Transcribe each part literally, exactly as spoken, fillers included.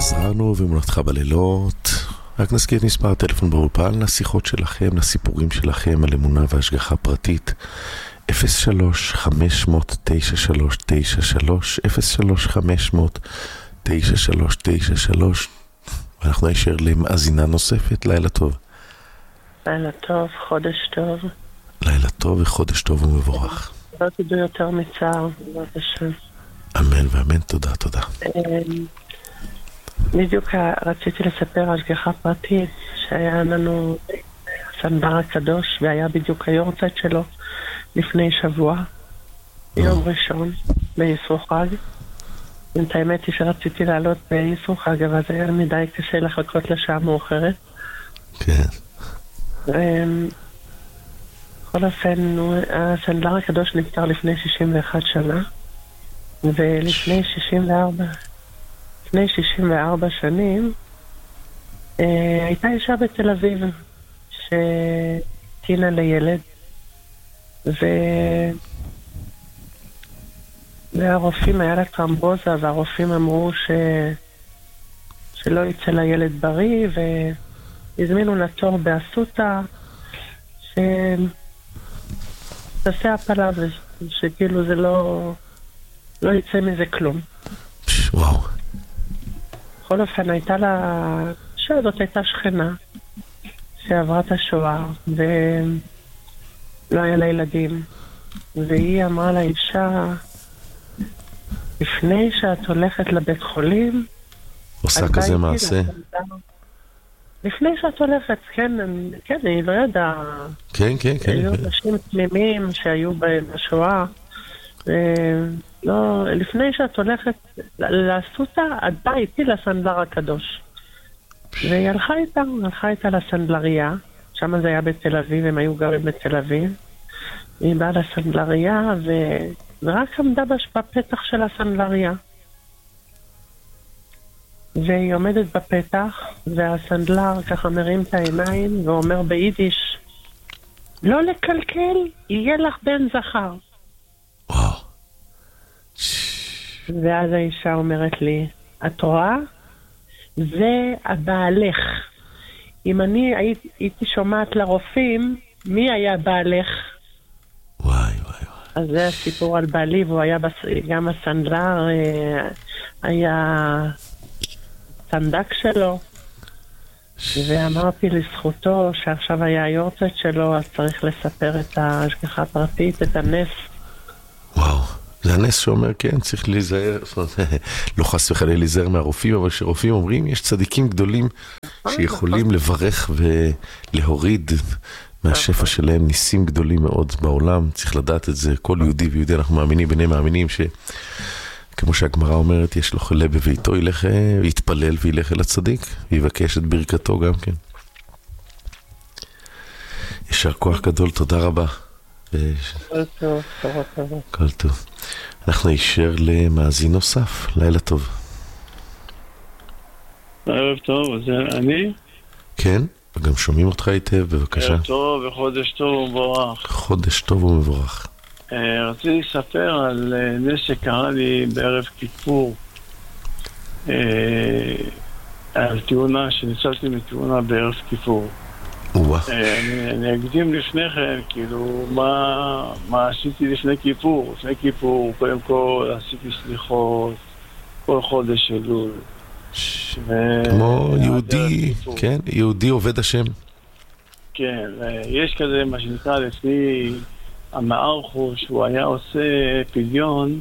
חזרנו ומולדתך בלילות. רק נזכיר את מספר הטלפון באולפן לשיחות שלכם, לסיפורים שלכם על אמונה והשגחה פרטית. אפס שלוש חמש אפס תשע שלוש תשע שלוש אפס שלוש חמש אפס תשע שלוש תשע שלוש. ואנחנו נשאר למאזינה נוספת. לילה טוב. לילה טוב, חודש טוב. לילה טוב וחודש טוב ומבורך. לא תדעו יותר מצער, בעזרת השם. אמן ואמן, תודה, תודה. בדיוק רציתי לספר על השגחה פרטית שהיה לנו סנבר הקדוש, והיה בדיוק היורצייט שלו לפני שבוע, יום ראשון, ביסרו חג. את האמת היא שרציתי לעלות ביסרו חג, אבל זה היה מדי קשה לחכות לשעה מאוחרת. כן. בכל אופן, הסנבר הקדוש נפטר לפני שישים ואחת שנה, ולפני שישים וארבע לפני שישים וארבע שנים אה, הייתה אישה בתל אביב שתינה לילד, ו... והרופאים, היה לה טרמבוזה, והרופאים אמרו ש... שלא יצא לילד בריא, והזמינו לתור באסותא שתעשה הפלה, שכאילו זה לא לא יצא מזה כלום. וואו. בכל אופן, הייתה לה, האישה הזאת הייתה שכנה שעברה את השואה ולא היה לה ילדים, והיא אמרה לאישה, לפני שאת הולכת לבית חולים, עושה כזה מעשה. לפני שאת הולכת, כן, כן, היא לא ידעה. כן, כן, כן. היו אנשים תמימים שהיו בשואה, לא, לפני שאת הולכת לאסותא, את באה איתי לסנדלר הקדוש. והיא הלכה איתה, הלכה איתה לסנדלריה, שם זה היה בתל אביב, הם היו גרים בתל אביב. היא באה לסנדלריה, ו... ורק עמדה בפתח של הסנדלריה. והיא עומדת בפתח, והסנדלר ככה מרים את העיניים, ואומר ביידיש, לא לקלקל, יהיה לך בן זכר. וואו. ואז האישה אומרת לי, את רואה? זה הבעלך. אם אני הייתי, הייתי שומעת לרופאים, מי היה בעלך? וואי וואי וואי. אז זה הסיפור על בעלי, והוא היה בס... גם הסנדלר, היה סנדק שלו. ואמרתי לזכותו שעכשיו היה היורצייט שלו, אז צריך לספר את ההשגחה הפרטית, את הנס. וואו. זה הנס שאומר, כן, צריך להיזהר, לא חס וחלילה להיזהר מהרופאים, אבל שרופאים אומרים, יש צדיקים גדולים שיכולים לברך ולהוריד מהשפע שלהם ניסים גדולים מאוד בעולם. צריך לדעת את זה, כל יהודי ויהודי, אנחנו מאמינים, בני מאמינים, שכמו שהגמרא אומרת, יש לו חולה בביתו, ילך, יתפלל וילך אל הצדיק, ויבקש את ברכתו גם כן. ישר כוח גדול, תודה רבה. כל טוב, תורות טובות. כל טוב. אנחנו נשאר למאזין נוסף. לילה טוב. ערב טוב, זה אני? כן, וגם שומעים אותך היטב, בבקשה. ערב טוב וחודש טוב ומבורך. חודש טוב ומבורך. רציתי לספר על נס שקרה לי בערב כיפור. על תאונה, שניצלתי מתאונה בערב כיפור. אני, אני אקדים לפני כן, כאילו, מה, מה עשיתי לפני כיפור? לפני כיפור, קודם כל, עשיתי סליחות כל חודש אלול. כמו יהודי, כן, יהודי עובד השם. כן, יש כזה מה שנקרא לפני המערכו, שהוא היה עושה פדיון.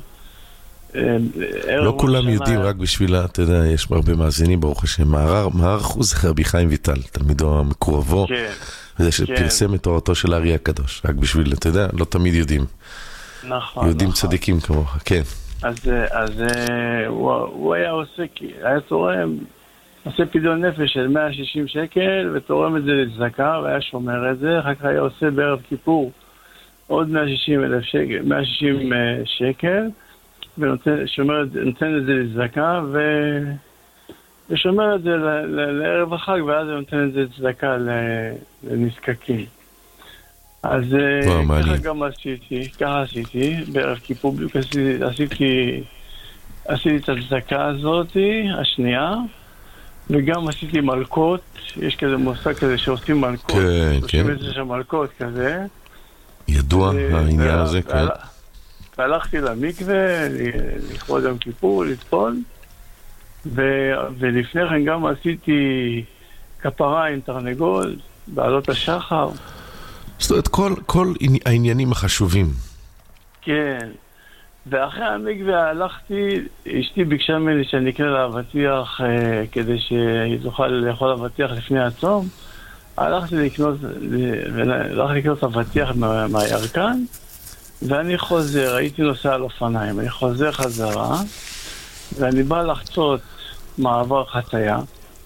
לא כולם יודעים, רק בשביל, אתה יודע, יש הרבה מאזינים, ברוך השם, מערכו זה רבי חיים ויטל, תלמידו המקורבו, וזה שפרסם את תורתו של הארי הקדוש, רק בשביל, אתה יודע, לא תמיד יודעים. נכון, יהודים נכון. צדיקים כמוך, כן. אז, אז הוא, הוא היה עושה, היה תורם, עושה פדיון נפש של מאה ושישים שקל, ותורם את זה לצדקה, והיה שומר את זה, אחר כך היה עושה בערב כיפור עוד מאה ושישים אלף שקל, מאה ושישים שקל, ונותן שומר, נותן את זה לצדקה, ו... ושומר את זה ל, ל, לערב החג, ואז הוא נותן את זה לצדקה לנזקקים. אז וואו, ככה מעניין. גם עשיתי, ככה עשיתי, בערב כיפור, עשיתי, עשיתי, עשיתי את הצדקה הזאת, השנייה, וגם עשיתי מלכות, יש כזה מושג כזה שעושים מלכות. כן, כן. עושים איזה שם מלכות כזה. ידוע העניין הזה, כן. והלכתי למקווה, לכבוד יום כיפור, לטפול, ולפני כן גם עשיתי כפרה עם תרנגול, בעלות השחר. זאת אומרת, כל, כל העניינים החשובים. כן. ואחרי המקווה הלכתי, אשתי ביקשה ממני שאני אקנה לה אבטיח אה, כדי שהיא תוכל לאכול אבטיח לפני הצום. הלכתי לקנות, הלכתי לקנות אבטיח מה, מהירקן, ואני חוזר, הייתי נוסע על אופניים, אני חוזר חזרה, ואני בא לחצות מעבר חצייה,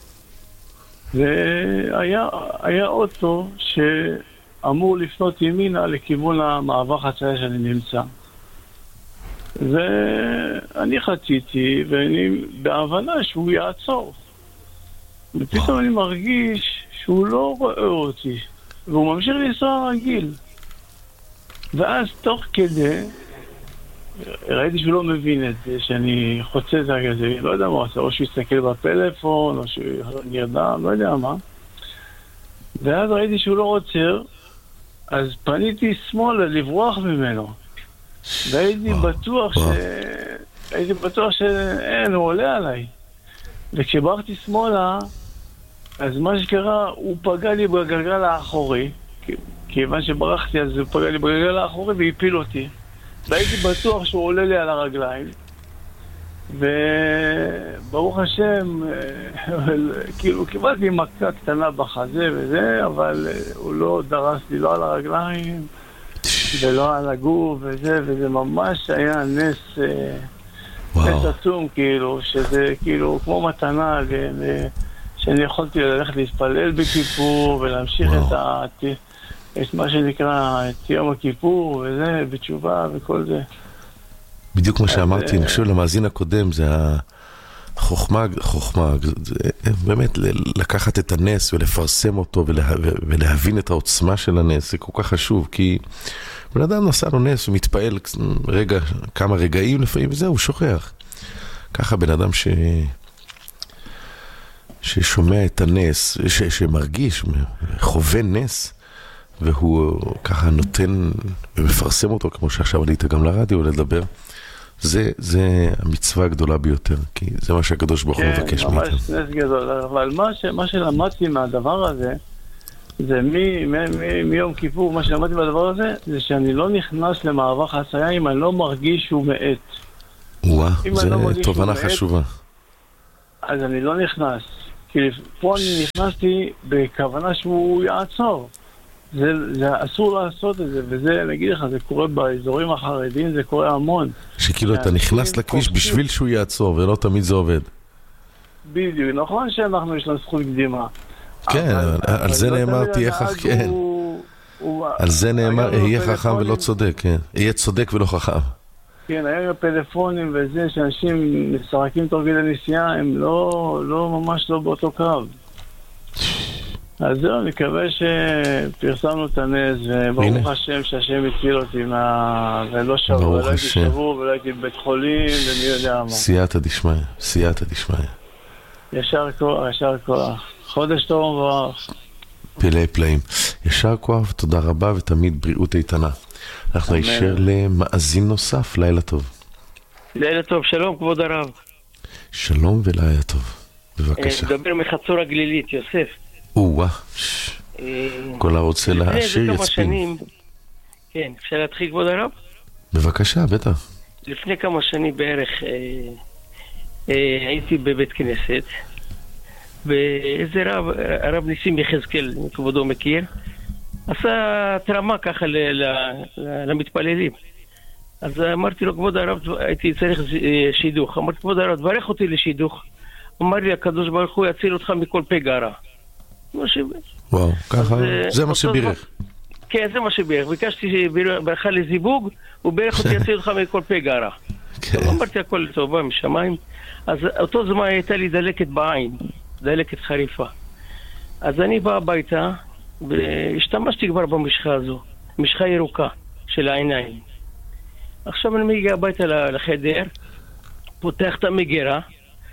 והיה היה אוטו שאמור לפנות ימינה לכיוון המעבר חצייה שאני נמצא. ואני חציתי, ואני בהבנה שהוא יעצור. ופתאום אני מרגיש שהוא לא רואה אותי, והוא ממשיך לנסוע רגיל. ואז תוך כדי, ראיתי שהוא לא מבין את זה, שאני חוצה את זה כזה, לא יודע מה עושה, או שהוא יסתכל בפלאפון, או שהוא נרדם, לא יודע מה. ואז ראיתי שהוא לא עוצר, אז פניתי שמאלה לברוח ממנו. והייתי בטוח ש... הייתי בטוח שאין, הוא עולה עליי. וכשברחתי שמאלה, אז מה שקרה, הוא פגע לי בגלגל האחורי, כיוון שברחתי, אז הוא פגע לי בגלגל האחורי והפיל אותי. והייתי בטוח שהוא עולה לי על הרגליים. וברוך השם, כאילו, קיבלתי מכה קטנה בחזה וזה, אבל הוא לא דרס לי לא על הרגליים, ולא על הגוף וזה, וזה ממש היה נס, נס עצום, כאילו, שזה כאילו כמו מתנה, שאני יכולתי ללכת להתפלל בכיפור, ולהמשיך את, ה, את מה שנקרא, את יום הכיפור, וזה, בתשובה וכל זה. בדיוק מה שאמרתי, אני חושב למאזין הקודם, זה החוכמה, חוכמה, באמת לקחת את הנס ולפרסם אותו ולהבין את העוצמה של הנס, זה כל כך חשוב, כי בן אדם נסע לו נס ומתפעל רגע, כמה רגעים לפעמים, וזהו, הוא שוכח. ככה בן אדם ש... ששומע את הנס, ש... שמרגיש, חווה נס, והוא ככה נותן ומפרסם אותו, כמו שעכשיו עלית גם לרדיו לדבר, זה, זה המצווה הגדולה ביותר, כי זה מה שהקדוש ברוך הוא מבקש מאיתנו. כן, ממש נס גדול, אבל מה, ש... מה שלמדתי מהדבר הזה, זה מי, מי, מי, מיום כיפור, מה שלמדתי בדבר הזה, זה שאני לא נכנס למעבר חצייה אם אני לא מרגיש שהוא מעט. וואה, זה לא תובנה חשובה. אז אני לא נכנס. כי פה אני נכנסתי בכוונה שהוא יעצור. זה, זה אסור לעשות את זה, וזה, אני אגיד לך, זה קורה באזורים החרדיים, זה קורה המון. שכאילו אתה נכנס לכביש בשביל שהוא יעצור, ולא תמיד זה עובד. בדיוק, נכון שאנחנו יש לנו זכות קדימה. כן, על זה נאמר תהיה חכם, כן. על זה נאמר, יהיה חכם ולא צודק, כן. יהיה צודק ולא חכם. כן, היום הפלאפונים וזה, שאנשים משחקים תוך כדי נסיעה, הם לא, ממש לא באותו קו. אז זהו, אני מקווה שפרסמנו את הנס, וברוך השם שהשם הציל אותי ולא שבור, ולא הייתי שבור, ולא הייתי בבית חולים, ומי יודע מה. סייעתא דשמיא, סייעתא דשמיא. ישר כוח, ישר כוח. חודש טוב ומבורך. פלאי פלאים. ישר כוח, תודה רבה ותמיד בריאות איתנה. אנחנו נשאר למאזין נוסף, לילה טוב. לילה טוב, שלום כבוד הרב. שלום ולילה טוב, בבקשה. מדבר מחצור הגלילית, יוסף. או-אה, כל הרוצה להשאיר יצפין. כן, אפשר להתחיל כבוד הרב? בבקשה, בטח. לפני כמה שנים בערך הייתי בבית כנסת, ואיזה רב, הרב ניסים יחזקאל, כבודו מכיר, עשה תרמה ככה למתפללים. אז אמרתי לו, כבוד הרב, הייתי צריך שידוך. אמרתי, כבוד הרב, תברך אותי לשידוך. אמר לי, הקדוש ברוך הוא יציל אותך מכל פגע רע. וואו, ככה, זה מה שבירך. כן, זה מה שבירך. ביקשתי ברכה לזיווג, הוא בירך אותי יציל אותך מכל פגע רע. אמרתי, הכל טובה משמיים. אז אותו זמן הייתה לי דלקת בעין, דלקת חריפה. אז אני בא הביתה, והשתמשתי כבר במשחה הזו, משחה ירוקה של העיניים. עכשיו אני מגיע הביתה לחדר, פותח את המגירה,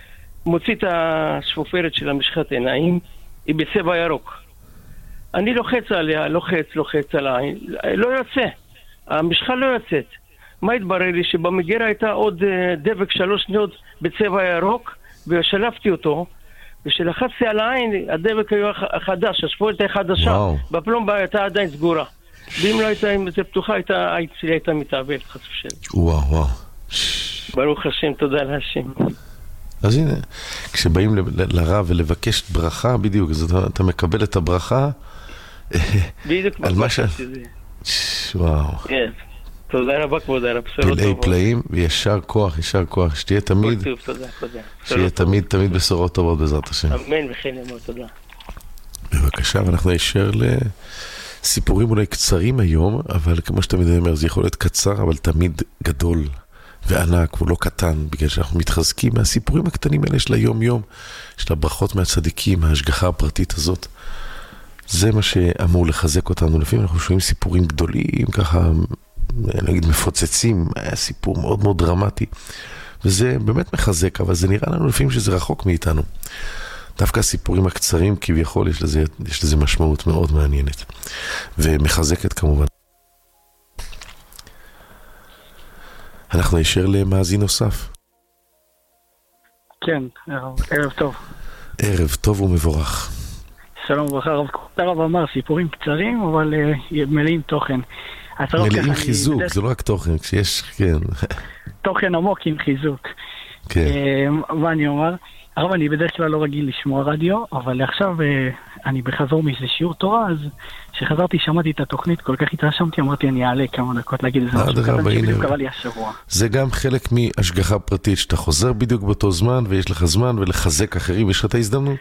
מוציא את השפופרת של המשחת עיניים, היא בצבע ירוק. אני לוחץ עליה, לוחץ, לוחץ על העין, לא יוצא. המשחה לא יוצאת. מה התברר לי? שבמגירה הייתה עוד דבק שלוש שניות בצבע ירוק, ושלפתי אותו, ושלחצתי על העין, הדבק היה החדש, השפופרת הייתה חדשה, בפלומבה הייתה עדיין סגורה. ואם לא הייתה, אם זה פתוחה, העין שלי הייתה מתאבלת, חס ושלום. וואו, וואו. ברוך השם, תודה להשם. אז הנה, כשבאים לרב ולבקש ברכה, בדיוק, אז אתה, אתה מקבל את הברכה בדיוק על מה ש... וואו. כן. תודה רבה, כבוד הרב. פלאי פלאים, וישר כוח, ישר כוח, שתהיה תמיד, תודה, תודה. שיהיה תמיד, תמיד בשורות טובות בעזרת השם. אמן וכן אמור, תודה. בבקשה, ואנחנו נשאר לסיפורים אולי קצרים היום, אבל כמו שאתה אומר, זה יכול להיות קצר, אבל תמיד גדול וענק, הוא לא קטן, בגלל שאנחנו מתחזקים מהסיפורים הקטנים האלה של היום-יום, של הברכות מהצדיקים, ההשגחה הפרטית הזאת. זה מה שאמור לחזק אותנו. לפעמים אנחנו שומעים סיפורים גדולים, ככה, נגיד מפוצצים, היה סיפור מאוד מאוד דרמטי, וזה באמת מחזק, אבל זה נראה לנו לפעמים שזה רחוק מאיתנו. דווקא הסיפורים הקצרים כביכול יש לזה, יש לזה משמעות מאוד מעניינת, ומחזקת כמובן. אנחנו נשאר למאזין נוסף. כן, ערב טוב. ערב טוב ומבורך. שלום וברכה, הרב אמר סיפורים קצרים, אבל מלאים תוכן. מלאים חיזוק, זה לא רק תוכן, כשיש, כן. תוכן עמוק עם חיזוק. כן. מה אני אומר? הרב, אני בדרך כלל לא רגיל לשמוע רדיו, אבל עכשיו אני בחזור מאיזה שיעור תורה, אז כשחזרתי שמעתי את התוכנית, כל כך התרשמתי, אמרתי אני אעלה כמה דקות להגיד איזה משהו קטן שבדיוק קרה לי השבוע. זה גם חלק מהשגחה פרטית, שאתה חוזר בדיוק באותו זמן, ויש לך זמן, ולחזק אחרים, יש לך את ההזדמנות?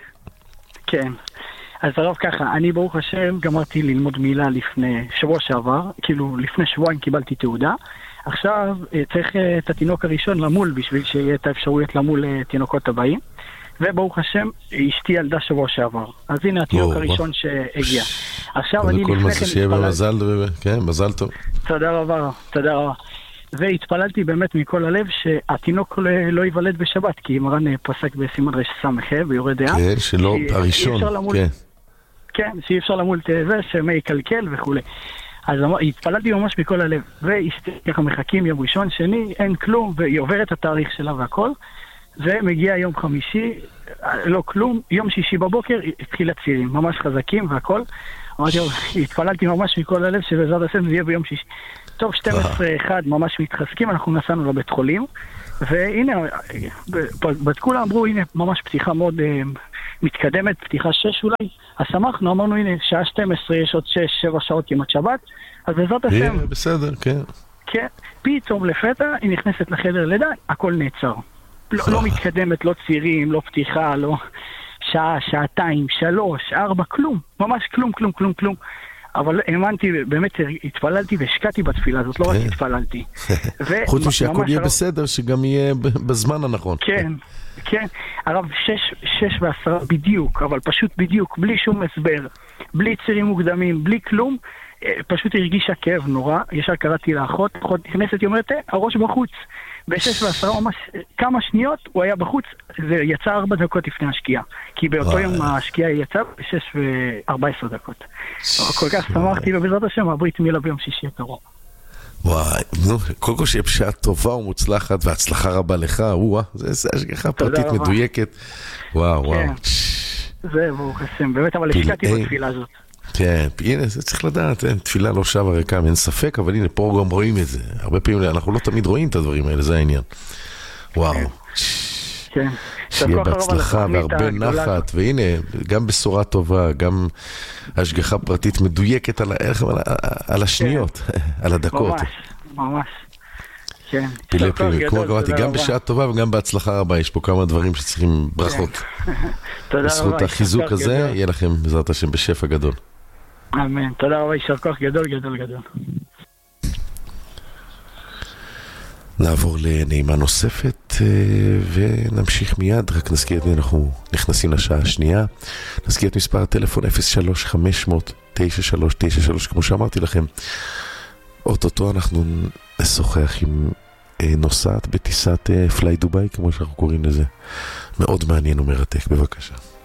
כן. אז הרב ככה, אני ברוך השם גמרתי ללמוד מילה לפני שבוע שעבר, כאילו לפני שבועיים קיבלתי תעודה, עכשיו צריך את התינוק הראשון למול בשביל שיהיה את האפשרויות למול תינוקות הבאים, וברוך השם אשתי ילדה שבוע שעבר, אז הנה התינוק הראשון שהגיע. עכשיו אני לפני כן שיהיה במזל, כן, מזל טוב. תודה רבה, תודה רבה. והתפללתי באמת מכל הלב שהתינוק לא ייוולד בשבת, כי מרן פסק בסימן רש סמכה ויורד דעה. כן, שלא, הראשון, כן. כן, שאי אפשר למול את זה, שמי יקלקל וכו'. אז התפללתי ממש מכל הלב, וככה מחכים יום ראשון, שני, אין כלום, והיא עוברת התאריך שלה והכל, ומגיע יום חמישי, לא כלום, יום שישי בבוקר, התחיל הצירים, ממש חזקים והכל. אמרתי, התפללתי ממש מכל הלב, שבעזרת השם זה יהיה ביום שישי. טוב, שתים עשרה אחד ממש מתחזקים, אנחנו נסענו לבית חולים, והנה, בדקו לה אמרו, הנה, ממש פתיחה מאוד מתקדמת, פתיחה שש אולי, אז שמחנו, אמרנו, הנה, שעה שתים עשרה, יש עוד שש שבע שעות כמעט שבת, אז בעזרת השם... בסדר, כן. כן, פתאום לפתע, היא נכנסת לחדר לידה, הכל נעצר. לא מתקדמת, לא צירים, לא פתיחה, לא שעה, שעתיים, שלוש, ארבע, כלום, ממש כלום, כלום, כלום, כלום. אבל האמנתי, באמת התפללתי והשקעתי בתפילה הזאת, לא רק התפללתי. חוץ משהכל יהיה בסדר, שגם יהיה בזמן הנכון. כן, כן. הרב, שש ועשרה בדיוק, אבל פשוט בדיוק, בלי שום הסבר, בלי צירים מוקדמים, בלי כלום, פשוט הרגישה כאב נורא. ישר קראתי לאחות, אחות נכנסת, היא אומרת, הראש בחוץ. בשש ועשרה ממש כמה שניות הוא היה בחוץ, זה יצא ארבע דקות לפני השקיעה, כי באותו יום השקיעה יצא בשש וארבע עשרה דקות. כל כך שמחתי, ובעזרת השם הברית מילה ביום שישי הקרוב. וואי, נו, קודם כל שיהיה בשעה טובה ומוצלחת והצלחה רבה לך, וואה, זה השגחה פרטית מדויקת. וואו, וואו. זה ברוך השם, באמת, אבל השקעתי בתפילה הזאת. כן, הנה, זה צריך לדעת, תפילה לא שווה ריקם, אין ספק, אבל הנה, פה גם רואים את זה. הרבה פעמים, אנחנו לא תמיד רואים את הדברים האלה, זה העניין. וואו. כן. שיהיה בהצלחה והרבה נחת, והנה, גם בשורה טובה, גם השגחה פרטית מדויקת על השניות, על הדקות. ממש, ממש. כן. פילי פילי, כמו קראתי, גם בשעה טובה וגם בהצלחה רבה, יש פה כמה דברים שצריכים ברכות. תודה רבה. בזכות החיזוק הזה, יהיה לכם בעזרת השם בשפע גדול. אמן. תודה רבה, יישר כוח גדול, גדול, גדול. נעבור לנעימה נוספת ונמשיך מיד, רק נזכיר את מי אנחנו נכנסים לשעה השנייה. נזכיר את מספר הטלפון אפס שלוש חמש אפס אפס תשע שלוש תשע שלוש, כמו שאמרתי לכם, אוטוטו אנחנו נשוחח עם נוסעת בטיסת פליי דוביי, כמו שאנחנו קוראים לזה. מאוד מעניין ומרתק, בבקשה.